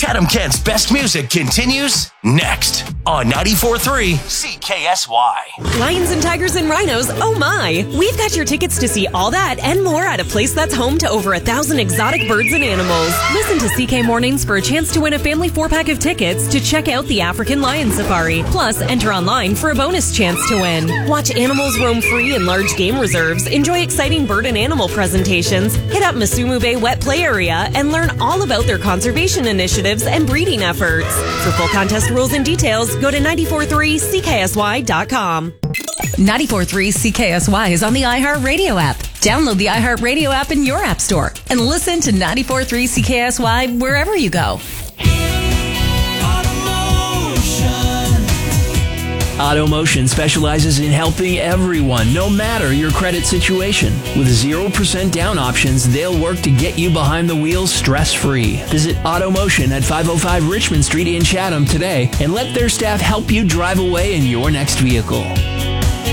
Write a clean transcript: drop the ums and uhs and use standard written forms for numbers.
Chatham-Kent's best music continues next on 94.3 CKSY. Lions and tigers and rhinos, oh my! We've got your tickets to see all that and more at a place that's home to over 1,000 exotic birds and animals. Listen to CK Mornings for a chance to win a family 4-pack of tickets to check out the African Lion Safari. Plus, enter online for a bonus chance to win. Watch animals roam free in large game reserves, enjoy exciting bird and animal presentations, hit up Masumu Bay Wet Play Area, and learn all about their conservation initiatives and breeding efforts. For full contest rules and details, go to 943CKSY.com. 94.3 CKSY is on the iHeartRadio app. Download the iHeartRadio app in your app store and listen to 94.3 CKSY wherever you go. AutoMotion specializes in helping everyone, no matter your credit situation. With 0% down options, they'll work to get you behind the wheel stress-free. Visit AutoMotion at 505 Richmond Street in Chatham today and let their staff help you drive away in your next vehicle.